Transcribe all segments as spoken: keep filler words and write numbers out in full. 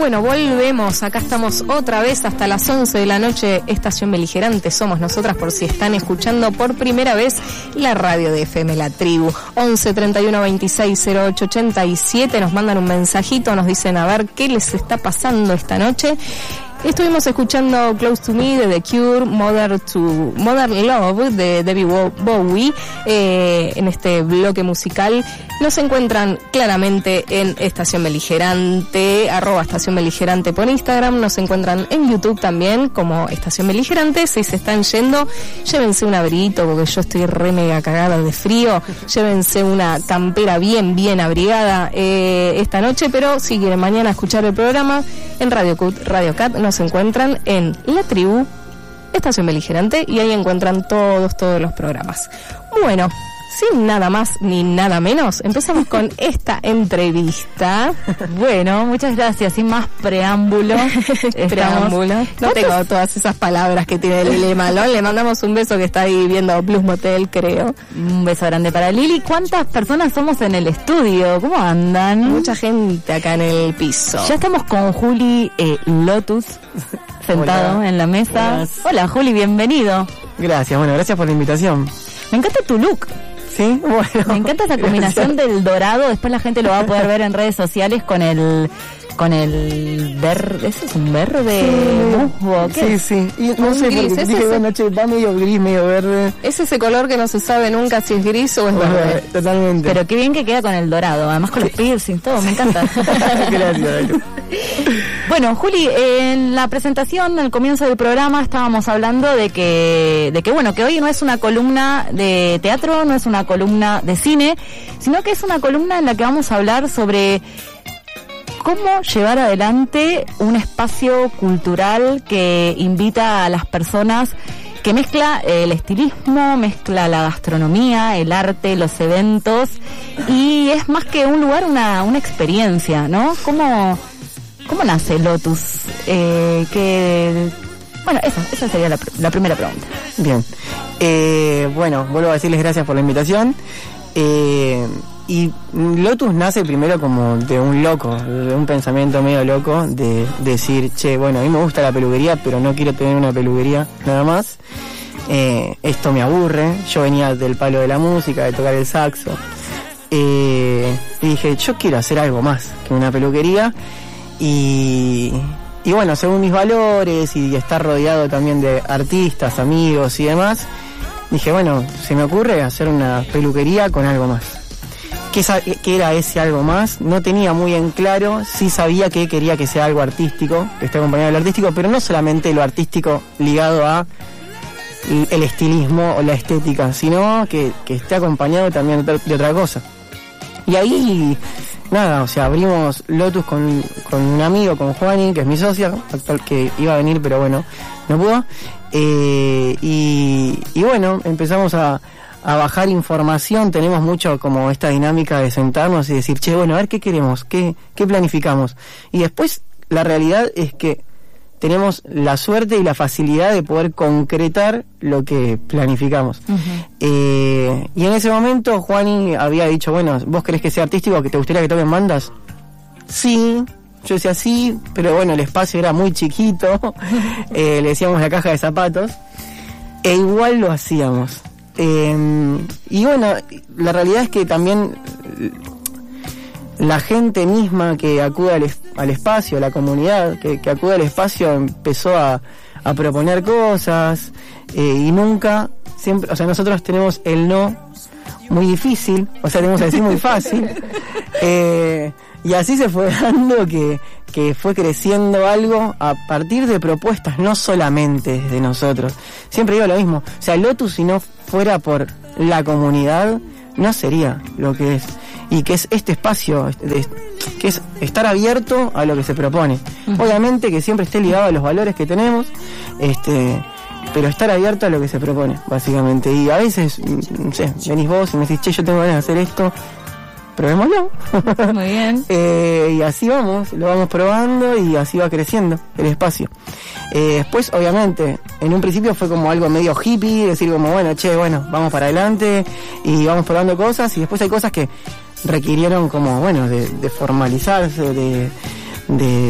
Bueno, volvemos, acá estamos otra vez hasta las once de la noche, Estación Beligerante, somos nosotras por si están escuchando por primera vez la radio de F M La Tribu. Once treinta y uno veintiséis cero ocho ochenta y siete, nos mandan un mensajito, nos dicen a ver qué les está pasando esta noche. Estuvimos escuchando Close to Me de The Cure, Mother to Modern Love de David Bowie eh, en este bloque musical. Nos encuentran claramente en Estación Beligerante, arroba Estación Beligerante por Instagram. Nos encuentran en YouTube también como Estación Beligerante. Si se están yendo, llévense un abriguito porque yo estoy re mega cagada de frío. Llévense una campera bien, bien abrigada eh, esta noche. Pero si quieren mañana escuchar el programa en Radio Cut, Radio Cat, nos encuentran en La Tribu, Estación Beligerante, y ahí encuentran todos, todos los programas. Bueno, sin nada más ni nada menos, empezamos con esta entrevista. Bueno, muchas gracias. Sin más preámbulo. Preámbulo. No tengo todas esas palabras que tiene Lili Malón. Le mandamos un beso que está ahí viendo Blues Motel, creo. Un beso grande para Lili. ¿Cuántas personas somos en el estudio? ¿Cómo andan? Mucha gente acá en el piso. Ya estamos con Juli eh, Lotus sentado Hola. en la mesa. Buenas. Hola Juli, bienvenido. Gracias, bueno, gracias por la invitación. Me encanta tu look. Sí, bueno. Me encanta esa combinación gracias. del dorado. Después la gente lo va a poder ver en redes sociales con el con el verde. ¿Ese es un verde musgo? Sí, sí. Y no sé, gris, porque dije, bueno, che, va medio gris, medio verde. Es ese color que no se sabe nunca si es gris o es bueno, verde. Totalmente. Pero qué bien que queda con el dorado. Además con los piercings, todo. Me encanta. Gracias. Bueno, Juli, en la presentación, al comienzo del programa, estábamos hablando de que, de que bueno, que hoy no es una columna de teatro, no es una columna de cine, sino que es una columna en la que vamos a hablar sobre cómo llevar adelante un espacio cultural que invita a las personas, que mezcla el estilismo, mezcla la gastronomía, el arte, los eventos, y es más que un lugar, una, una experiencia, ¿no? ¿Cómo, cómo nace Lotus? Eh, que, bueno, esa, esa sería la, la primera pregunta. Bien. Eh, bueno, vuelvo a decirles gracias por la invitación. Eh, y Lotus nace primero como de un loco, de un pensamiento medio loco, de, de decir, che, bueno, a mí me gusta la peluquería, pero no quiero tener una peluquería nada más. Eh, esto me aburre. Yo venía del palo de la música, de tocar el saxo. Eh, y dije, yo quiero hacer algo más que una peluquería. Y, y bueno, según mis valores y estar rodeado también de artistas, amigos y demás, dije, bueno, se me ocurre hacer una peluquería con algo más. ¿Qué, qué era ese algo más? No tenía muy en claro. Sí sabía que quería que sea algo artístico, que esté acompañado del artístico, pero no solamente lo artístico ligado a el estilismo o la estética, sino que, que esté acompañado también de, de otra cosa. Y ahí, nada, o sea, abrimos Lotus con, con un amigo, con Juani, que es mi socia, actual, que iba a venir, pero bueno, no pudo. Eh, y, y bueno, empezamos a a bajar información. Tenemos mucho como esta dinámica de sentarnos y decir, che, bueno, a ver qué queremos, qué, qué planificamos. Y después la realidad es que tenemos la suerte y la facilidad de poder concretar lo que planificamos. Uh-huh. Eh, y en ese momento Juani había dicho, bueno, ¿vos querés que sea artístico, que te gustaría que toquen bandas? Sí. Yo decía sí, pero bueno, el espacio era muy chiquito. eh, le decíamos la caja de zapatos. E igual lo hacíamos. Eh, y bueno, la realidad es que también la gente misma que acude al, es, al espacio, la comunidad que, que acude al espacio empezó a, a proponer cosas eh, y nunca, siempre, o sea, nosotros tenemos el no muy difícil, o sea, tenemos que decir muy fácil, eh, y así se fue dando que, que fue creciendo algo a partir de propuestas, no solamente de nosotros. Siempre digo lo mismo, o sea, Lotus, si no fuera por la comunidad, no sería lo que es. Y que es este espacio, que es estar abierto a lo que se propone. Uh-huh. Obviamente que siempre esté ligado a los valores que tenemos, este, pero estar abierto a lo que se propone, básicamente. Y a veces, no sé, venís vos y me decís, che, yo tengo ganas de hacer esto, probémoslo. Muy bien. eh, y así vamos, lo vamos probando y así va creciendo el espacio. Eh, después, obviamente, en un principio fue como algo medio hippie, decir como, bueno, che, bueno, vamos para adelante y vamos probando cosas, y después hay cosas que requirieron como, bueno, de, de formalizarse, de, de,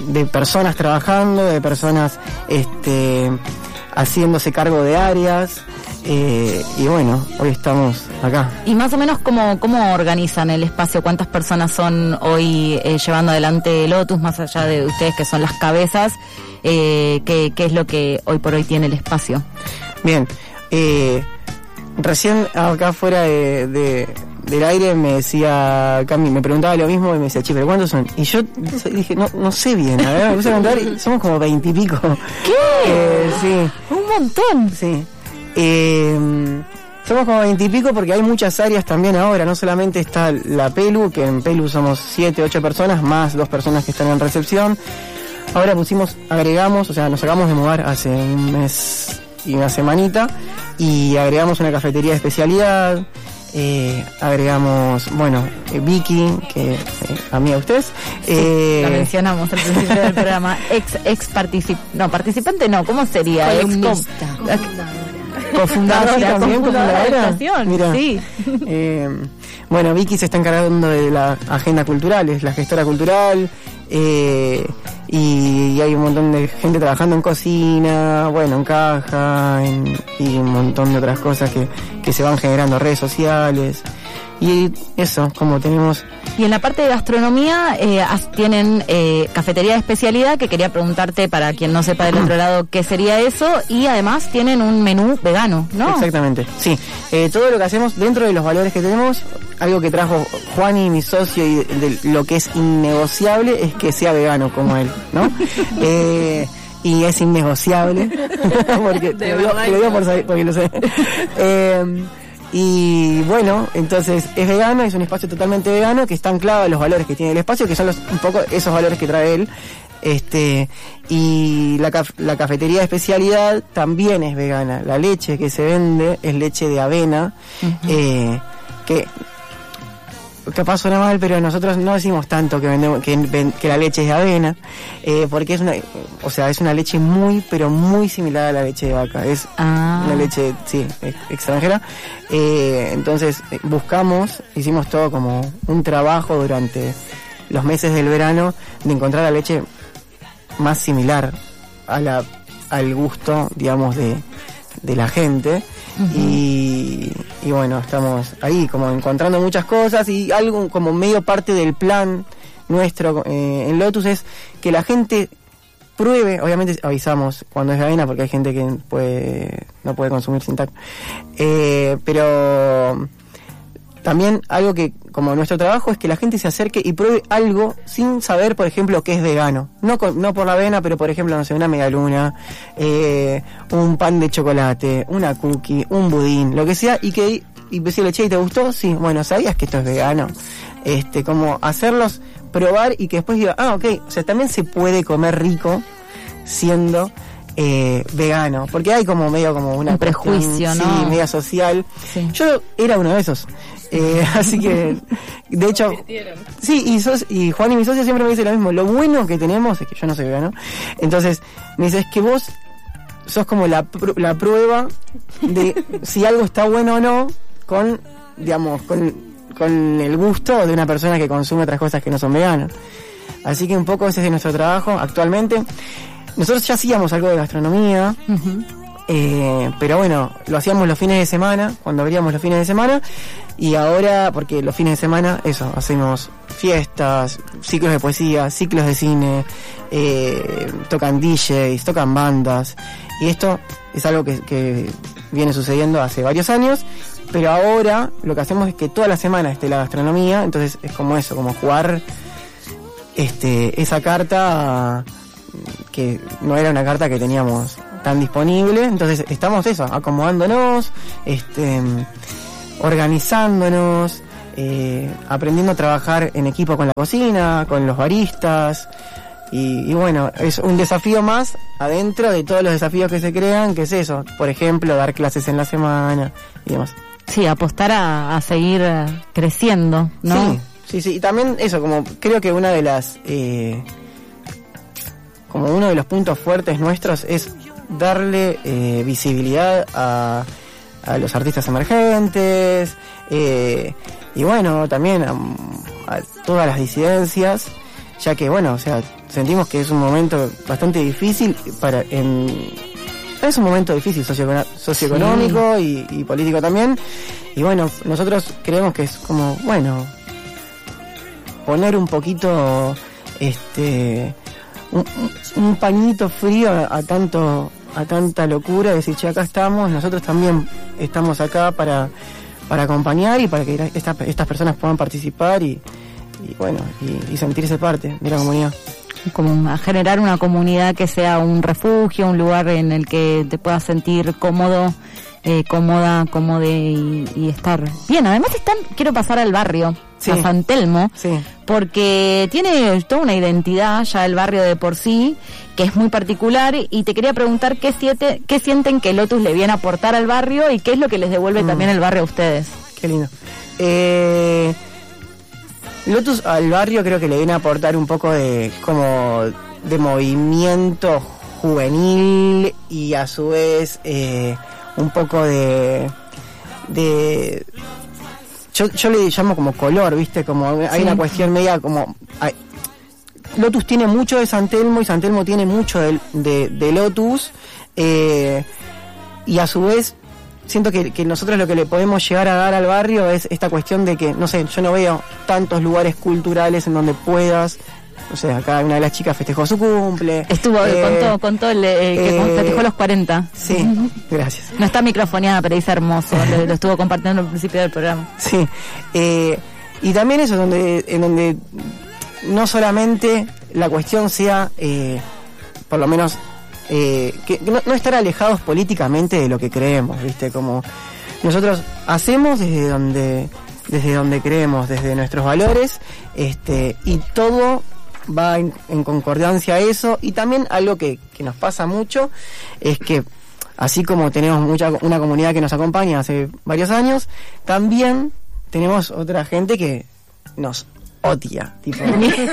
de personas trabajando, de personas este, haciéndose cargo de áreas. Eh, y bueno, hoy estamos acá. Y más o menos, ¿cómo, cómo organizan el espacio? ¿Cuántas personas son hoy eh, llevando adelante Lotus, más allá de ustedes que son las cabezas? Eh, ¿qué, ¿Qué es lo que hoy por hoy tiene el espacio? Bien, eh, recién acá fuera de, de, del aire me decía Cami, me preguntaba lo mismo y me decía, che, ¿pero cuántos son? Y yo dije, no, no sé bien, a ver, me puse a contar y somos como veintipico. ¿Qué? Eh, sí. Un montón. Sí. Eh, somos como veintipico porque hay muchas áreas también ahora, no solamente está la Pelu, que en Pelu somos siete, ocho personas, más dos personas que están en recepción. Ahora pusimos, agregamos, o sea, nos acabamos de mudar hace un mes y una semanita, y agregamos una cafetería de especialidad, eh, agregamos, bueno, eh, Vicky, que eh, amiga de ustedes. Sí, eh, la mencionamos al principio del programa, ex, ex participante, no, participante no, ¿cómo sería? Ex cofundadora también, cofundadora de la estación. Mira, sí. Eh, bueno, Vicky se está encargando de la agenda cultural, es la gestora cultural, eh, y, y hay un montón de gente trabajando en cocina, bueno, en caja, en, y un montón de otras cosas que, que se van generando, redes sociales. Y eso, como tenemos... Y en la parte de gastronomía eh, tienen eh, cafetería de especialidad, que quería preguntarte, para quien no sepa del otro lado, qué sería eso, y además tienen un menú vegano, ¿no? Exactamente, sí. Eh, todo lo que hacemos dentro de los valores que tenemos, algo que trajo Juani, mi socio, y de, de lo que es innegociable es que sea vegano como él, ¿no? eh, y es innegociable, porque te lo digo, te lo digo por saber, porque lo sé. Eh, Y bueno, entonces es vegano, es un espacio totalmente vegano que está anclado a los valores que tiene el espacio, que son los, un poco esos valores que trae él. Este, y la, caf- la cafetería de especialidad también es vegana. La leche que se vende es leche de avena, uh-huh. eh, que capaz suena mal, pero nosotros no decimos tanto que vendemos que, que la leche es de avena, eh, porque es una, o sea, es una leche muy, pero muy similar a la leche de vaca. Es ah. una leche, sí, extranjera. Eh, entonces buscamos, hicimos todo como un trabajo durante los meses del verano de encontrar la leche más similar a la, al gusto, digamos, de, de la gente. Uh-huh. y, y bueno, estamos ahí como encontrando muchas cosas, y algo como medio parte del plan nuestro eh, en Lotus es que la gente pruebe. Obviamente avisamos cuando es vegana porque hay gente que puede no puede consumir sin tac, eh, pero también algo que como nuestro trabajo es que la gente se acerque y pruebe algo sin saber, por ejemplo, que es vegano. No con, no por la avena, pero por ejemplo, no sé, una medialuna, eh, un pan de chocolate, una cookie, un budín, lo que sea, y que y decirle, che, ¿te gustó? Sí, bueno, ¿sabías que esto es vegano? Este, como hacerlos probar y que después diga, ah, ok, o sea, también se puede comer rico siendo eh, vegano, porque hay como medio como una un prejuicio, ¿no? Sí, media social. Sí. Yo era uno de esos. Eh, así que, de hecho, sí, y, sos, y Juan y mi socio siempre me dice lo mismo. Lo bueno que tenemos es que yo no soy vegano. Entonces, me dice, es que vos sos como la, la prueba de si algo está bueno o no con, digamos, con, con el gusto de una persona que consume otras cosas que no son veganas. Así que un poco ese es de nuestro trabajo actualmente. Nosotros ya hacíamos algo de gastronomía, uh-huh. eh, pero bueno, lo hacíamos los fines de semana, cuando abríamos los fines de semana, y ahora, porque los fines de semana, eso, hacemos fiestas, ciclos de poesía, ciclos de cine, eh, tocan D Js, tocan bandas, y esto es algo que, que viene sucediendo hace varios años, pero ahora lo que hacemos es que toda la semana esté la gastronomía, entonces es como eso, como jugar este esa carta que no era una carta que teníamos tan disponible, entonces estamos eso, acomodándonos, este organizándonos, eh, aprendiendo a trabajar en equipo con la cocina, con los baristas, y, y bueno, es un desafío más adentro de todos los desafíos que se crean, que es eso, por ejemplo, dar clases en la semana y demás. Sí, apostar a, a seguir creciendo, ¿no? Sí, sí, sí, y también eso, como creo que una de las eh, como uno de los puntos fuertes nuestros es darle eh, visibilidad a, a los artistas emergentes, eh, y bueno, también a, a todas las disidencias, ya que, bueno, o sea, sentimos que es un momento bastante difícil para... En, es un momento difícil socioecono- socioeconómico sí. y, y político también, y bueno, nosotros creemos que es como, bueno, poner un poquito, este, un, un pañito frío a, a tanto, a tanta locura, decir, che, acá estamos, nosotros también estamos acá para, para acompañar y para que esta, estas personas puedan participar y, y bueno, y, y sentirse parte de la comunidad. Como a generar una comunidad que sea un refugio, un lugar en el que te puedas sentir cómodo, eh, cómoda, cómodo y, y estar bien. Además están, quiero pasar al barrio, sí. a San Telmo, sí. porque tiene toda una identidad ya el barrio de por sí, que es muy particular, y te quería preguntar qué, siete, qué sienten que Lotus le viene a aportar al barrio y qué es lo que les devuelve mm. también el barrio a ustedes. Qué lindo. Eh... Lotus al barrio creo que le viene a aportar un poco de como de movimiento juvenil y a su vez eh, un poco de de yo, yo le llamo como color, viste, como hay sí. una cuestión media como hay, Lotus tiene mucho de San Telmo y San Telmo tiene mucho de, de, de Lotus eh, y a su vez siento que, que nosotros lo que le podemos llegar a dar al barrio es esta cuestión de que, no sé, yo no veo tantos lugares culturales en donde puedas, o sea, acá una de las chicas festejó su cumple. Estuvo, eh, contó, contó el, eh, que eh, festejó los cuarenta. Sí, gracias. No está microfoneada, pero dice hermoso, lo, lo estuvo compartiendo al principio del programa. Sí, eh, y también eso, donde, en donde no solamente la cuestión sea, eh, por lo menos... Eh, que no, no estar alejados políticamente de lo que creemos, viste, como nosotros hacemos desde donde desde donde creemos, desde nuestros valores, este, y todo va en, en concordancia a eso. Y también algo que, que nos pasa mucho es que así como tenemos mucha una comunidad que nos acompaña hace varios años, también tenemos otra gente que nos odia, tipo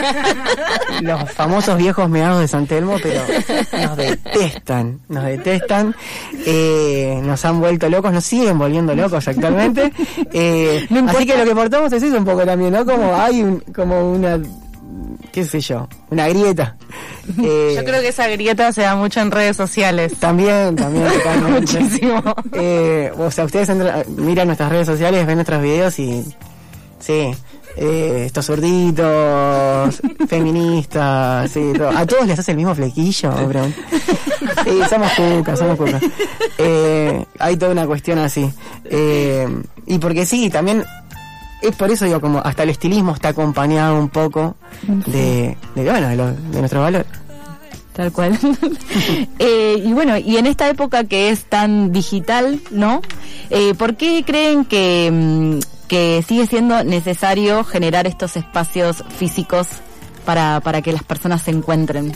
los famosos viejos meados de San Telmo, pero nos detestan, nos detestan, eh, nos han vuelto locos, nos siguen volviendo locos actualmente, eh, no así que lo que portamos es eso un poco también, ¿no? Como hay un, como una, qué sé yo, una grieta. Eh, yo creo que esa grieta se da mucho en redes sociales. También, también. Muchísimo. Eh, o sea, ustedes entran, miran nuestras redes sociales, ven nuestros videos y sí. Eh, estos sorditos, feministas, sí, todo. A todos les hace el mismo flequillo, bro. Sí, somos cucas, somos cucas. Eh, hay toda una cuestión así. Eh, y porque sí, también es por eso digo, como hasta el estilismo está acompañado un poco de, de bueno, de, lo, de nuestro valor. Tal cual. eh, y bueno, y en esta época que es tan digital, ¿no? Eh, ¿Por qué creen que... Mmm, que sigue siendo necesario generar estos espacios físicos para, para que las personas se encuentren?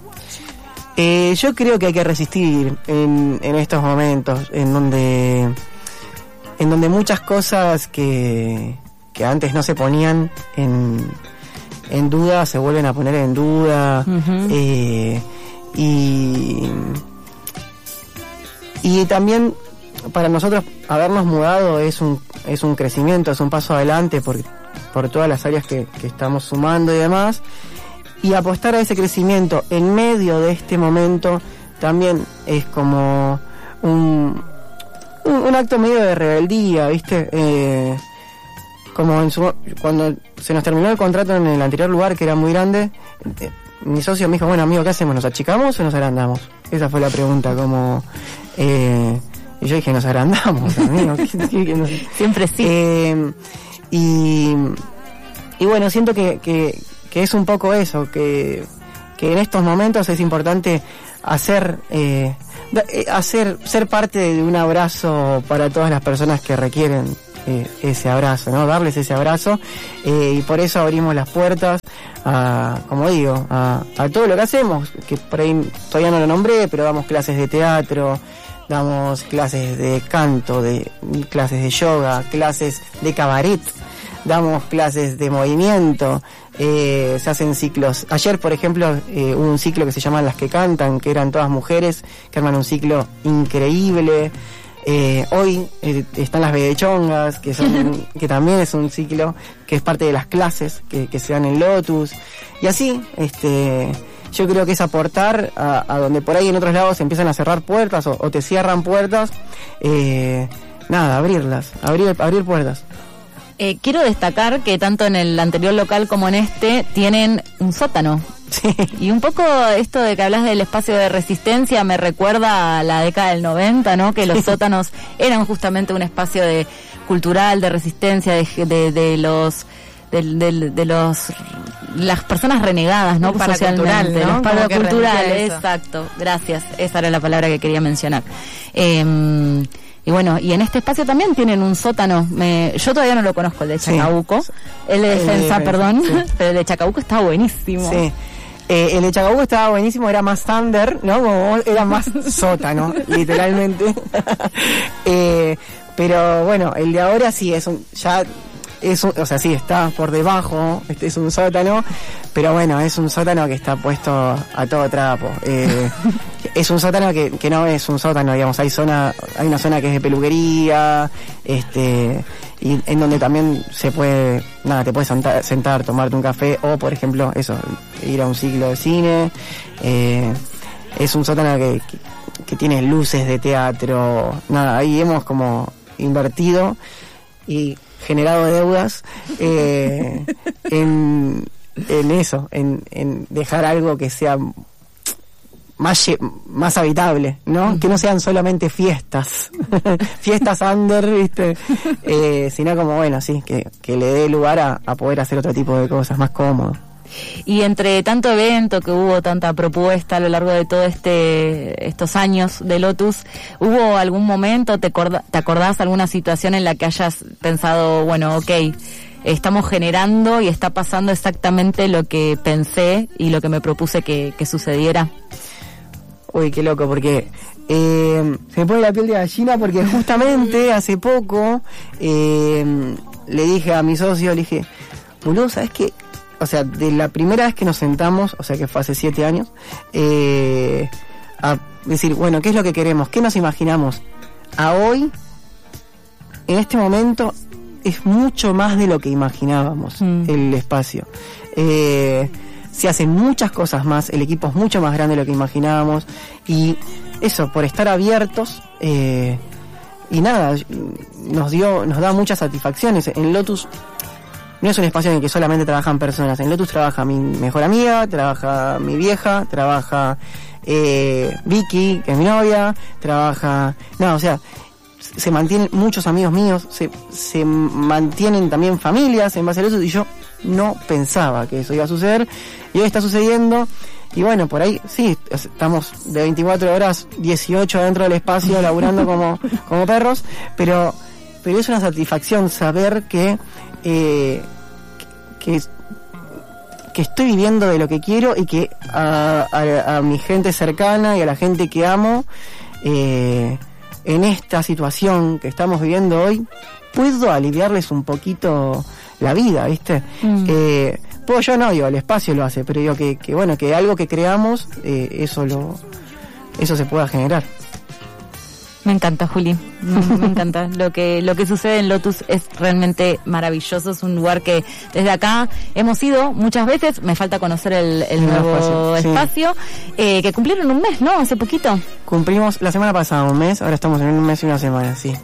Eh, yo creo que hay que resistir en, en estos momentos, en donde en donde muchas cosas que, que antes no se ponían en, en duda se vuelven a poner en duda. Uh-huh. eh, y y también para nosotros habernos mudado es un es un crecimiento, es un paso adelante por, por todas las áreas que, que estamos sumando y demás, y apostar a ese crecimiento en medio de este momento también es como un un, un acto medio de rebeldía, ¿viste? Eh, como en su, cuando se nos terminó el contrato en el anterior lugar, que era muy grande, eh, mi socio me dijo, bueno amigo, ¿qué hacemos? ¿Nos achicamos o nos agrandamos? Esa fue la pregunta, como eh, y yo dije, nos agrandamos, amigo. Siempre sí. Eh, y, y bueno, siento que, que, que es un poco eso, que, que en estos momentos es importante hacer, eh, hacer, ser parte de un abrazo para todas las personas que requieren eh, ese abrazo, ¿no? Darles ese abrazo, eh, y por eso abrimos las puertas a, como digo, a, a todo lo que hacemos, que por ahí todavía no lo nombré, pero damos clases de teatro, damos clases de canto, de clases de yoga, clases de cabaret, damos clases de movimiento, eh, se hacen ciclos. Ayer, por ejemplo, eh, hubo un ciclo que se llama Las que Cantan, que eran todas mujeres, que arman un ciclo increíble. Eh, hoy eh, están las bedechongas, que son que también es un ciclo que es parte de las clases que, que se dan en Lotus. Y así, este, yo creo que es aportar a, a donde por ahí en otros lados se empiezan a cerrar puertas o, o te cierran puertas. Eh, nada, abrirlas, abrir, abrir puertas. Eh, quiero destacar que tanto en el anterior local como en este tienen un sótano. Sí. Y un poco esto de que hablas del espacio de resistencia me recuerda a la década del noventa, ¿no? Que los sí. sótanos eran justamente un espacio de cultural, de resistencia, de, de, de los... De, de, de los las personas renegadas, ¿no? Para cultural, ¿no? ¿no? Para cultural, exacto. Gracias, esa era la palabra que quería mencionar. Eh, y bueno, y en este espacio también tienen un sótano. Me, yo todavía no lo conozco, el de Chacabuco. Sí. El de Defensa, el de, perdón. Sí. Pero el de Chacabuco está buenísimo. Sí. Eh, el de Chacabuco estaba buenísimo, era más thunder, ¿no? Como era más sótano, literalmente. eh, pero bueno, el de ahora sí es un, ya es un, o sea, sí está por debajo, este es un sótano, pero bueno, es un sótano que está puesto a todo trapo. Eh, es un sótano que, que no es un sótano, digamos, hay zona, hay una zona que es de peluquería, este, y en donde también se puede, nada, te puedes sentar, sentar, tomarte un café, o por ejemplo, eso, ir a un ciclo de cine. Eh, es un sótano que, que, que tiene luces de teatro, nada, ahí hemos como invertido y generado deudas eh, en, en eso, en, en dejar algo que sea más más habitable, ¿no? Que no sean solamente fiestas, fiestas under, ¿viste? Eh, sino como, bueno, sí, que, que le dé lugar a, a poder hacer otro tipo de cosas más cómodo. Y entre tanto evento que hubo, tanta propuesta a lo largo de todo este estos años de Lotus, ¿hubo algún momento, te, acorda, te acordás alguna situación en la que hayas pensado, bueno, ok, estamos generando y está pasando exactamente lo que pensé y lo que me propuse que, que sucediera? Uy, qué loco, porque eh, se me pone la piel de gallina porque justamente hace poco eh, le dije a mi socio, le dije, boludo, ¿sabes qué? O sea, de la primera vez que nos sentamos, o sea que fue hace siete años, eh, a decir, bueno, ¿qué es lo que queremos? ¿Qué nos imaginamos? A hoy, en este momento, es mucho más de lo que imaginábamos mm. el espacio. Eh, se hacen muchas cosas más, el equipo es mucho más grande de lo que imaginábamos, y eso, por estar abiertos, eh, y nada, nos dio, nos da muchas satisfacciones. En Lotus no es un espacio en el que solamente trabajan personas. En Lotus trabaja mi mejor amiga, trabaja mi vieja, trabaja eh, Vicky, que es mi novia, trabaja... No, o sea, se mantienen muchos amigos míos, se, se mantienen también familias en base a Lotus, y yo no pensaba que eso iba a suceder, y hoy está sucediendo. Y bueno, por ahí, sí, estamos de veinticuatro horas, dieciocho dentro del espacio, laburando como, como perros, pero, pero es una satisfacción saber que... Eh, que, que estoy viviendo de lo que quiero, y que a, a, a mi gente cercana y a la gente que amo, eh, en esta situación que estamos viviendo hoy, puedo aliviarles un poquito la vida, ¿viste? Mm. Eh, puedo yo no, digo, el espacio lo hace, pero digo que, que bueno, que algo que creamos, eh, eso lo eso se pueda generar. Me encanta, Juli, me, me encanta. Lo que lo que sucede en Lotus es realmente maravilloso. Es un lugar que desde acá hemos ido muchas veces. Me falta conocer el, el nuevo espacio, espacio sí. eh, que cumplieron un mes, ¿no? Hace poquito. Cumplimos la semana pasada un mes, ahora estamos en un mes y una semana, sí.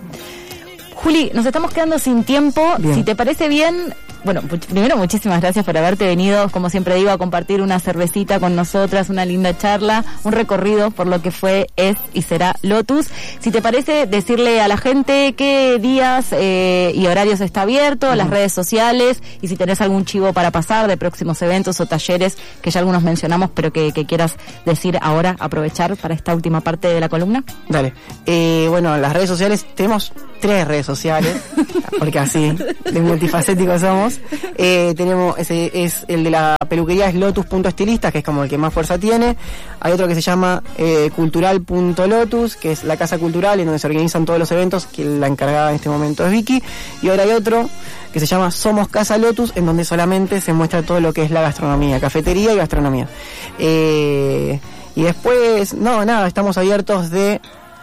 Juli, nos estamos quedando sin tiempo. Bien. Si te parece bien... Bueno, primero muchísimas gracias por haberte venido, como siempre digo, a compartir una cervecita con nosotras, una linda charla, un recorrido por lo que fue, es y será Lotus. Si te parece, decirle a la gente qué días eh, y horarios está abierto, uh-huh. las redes sociales, y si tenés algún chivo para pasar de próximos eventos o talleres que ya algunos mencionamos, pero que, que quieras decir ahora, aprovechar para esta última parte de la columna. Dale. Eh, bueno, las redes sociales, tenemos tres redes sociales, porque así de multifacéticos somos. Eh, tenemos ese es el de la peluquería, es lotus.estilistas, que es como el que más fuerza tiene. Hay otro que se llama eh, cultural.lotus, que es la casa cultural en donde se organizan todos los eventos, que la encargada en este momento es Vicky. Y ahora hay otro que se llama Somos Casa Lotus, en donde solamente se muestra todo lo que es la gastronomía, cafetería y gastronomía. Eh, y después, no, nada, estamos abiertos de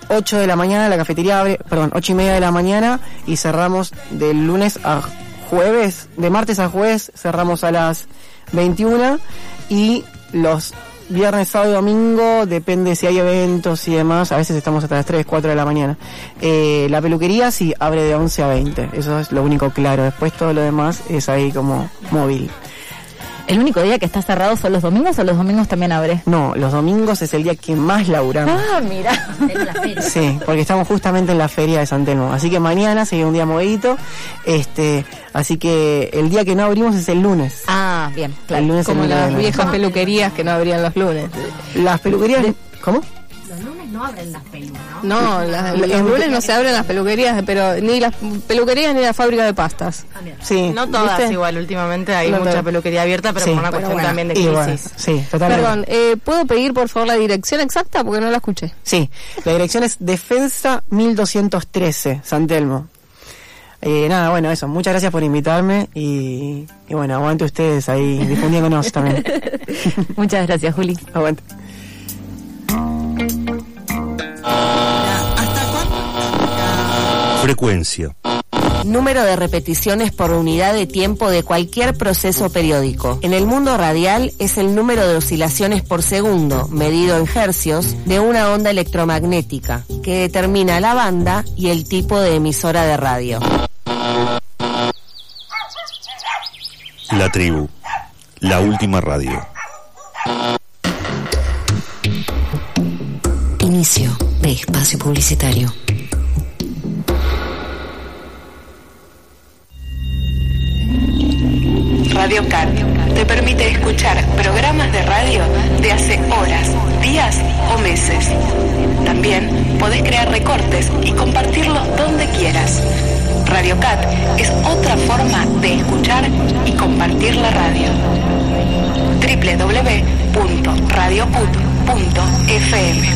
ocho de la mañana la cafetería abre, perdón, ocho y media de la mañana y cerramos del lunes a jueves, de martes a jueves cerramos a las veintiuna y los viernes, sábado y domingo, depende si hay eventos y demás, a veces estamos hasta las tres, cuatro de la mañana. Eh, la peluquería sí abre de once a veinte, eso es lo único claro, después todo lo demás es ahí como móvil. ¿El único día que está cerrado son los domingos o los domingos también abre? No, los domingos es el día que más laburamos. Ah, mira. Sí, porque estamos justamente en la feria de San Telmo. Así que mañana sería un día movidito. Este, así que el día que no abrimos es el lunes. Ah, bien, claro. El lunes Como el las lunes. viejas peluquerías que no abrían los lunes. Las peluquerías... ¿Cómo? Los lunes no abren las pelucas, ¿no? No, las- los lunes no se abren las peluquerías, pero ni las peluquerías ni la fábrica de pastas. Sí. No todas ¿viste? igual, últimamente hay No mucha todas. peluquería abierta, pero Sí, por una pero cuestión bueno, también de Y bueno, crisis. sí, totalmente. Perdón, eh, ¿puedo pedir por favor la dirección exacta? Porque no la escuché. Sí, la dirección es Defensa mil doscientos trece, San Telmo. Eh, nada, bueno, eso. Muchas gracias por invitarme y, y bueno, aguante ustedes ahí difundiéndonos también. Muchas gracias, Juli. Aguante. Frecuencia. Número de repeticiones por unidad de tiempo de cualquier proceso periódico. En el mundo radial es el número de oscilaciones por segundo, medido en hercios, de una onda electromagnética, que determina la banda y el tipo de emisora de radio. La tribu. La última radio. Inicio de espacio publicitario. Radio Cat te permite escuchar programas de radio de hace horas, días o meses. También podés crear recortes y compartirlos donde quieras. Radio Cat es otra forma de escuchar y compartir la radio. doble u doble u doble u punto radio cut punto f m.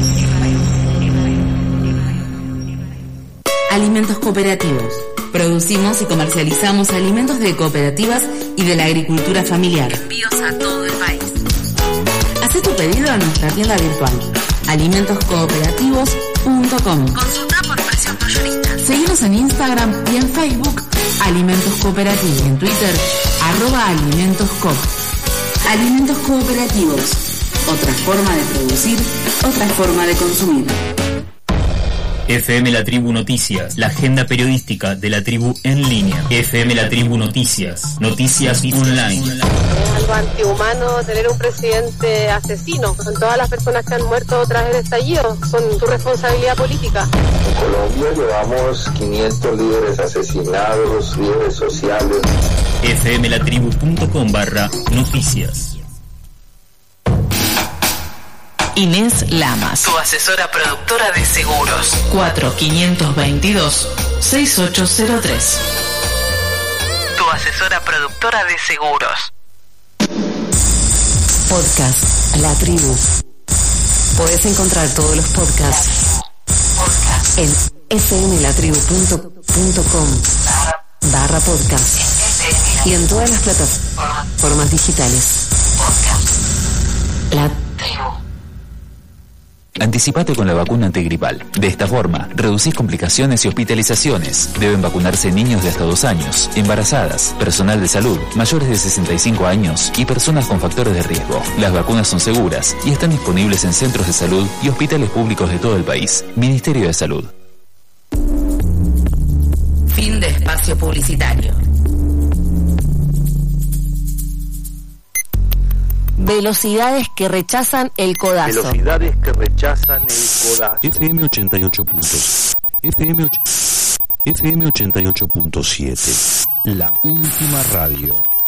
Alimentos cooperativos. Producimos y comercializamos alimentos de cooperativas y de la agricultura familiar. Envíos a todo el país. Haz tu pedido a nuestra tienda virtual alimentos cooperativos punto com. Consulta por precios mayoristas. Seguimos en Instagram y en Facebook Alimentos Cooperativos. En Twitter arroba Alimentos Coop. Alimentos Cooperativos. Otra forma de producir, otra forma de consumir. F M La Tribu Noticias, la agenda periodística de la tribu en línea. F M La Tribu Noticias, noticias online. Es algo antihumano tener un presidente asesino. Con todas las personas que han muerto tras el estallido, son su responsabilidad política. En Colombia llevamos quinientos líderes asesinados, líderes sociales. F M La Tribu punto com barra noticias. Inés Lamas, Tu asesora productora de seguros. cuatro quinientos veintidós sesenta y ocho cero tres. Tu asesora productora de seguros. Podcast La Tribu. Podés encontrar todos los podcasts en f m la tribu punto com barra podcast y en todas las plataformas digitales. La Tribu. Anticipate con la vacuna antigripal. De esta forma, reducís complicaciones y hospitalizaciones. Deben vacunarse niños de hasta dos años, embarazadas, personal de salud, mayores de sesenta y cinco años y personas con factores de riesgo. Las vacunas son seguras y están disponibles en centros de salud y hospitales públicos de todo el país. Ministerio de Salud. Fin de espacio publicitario. Velocidades que rechazan el codazo. Velocidades que rechazan el codazo. F M ochenta y ocho puntos. F M ochenta y ocho punto siete. La última radio.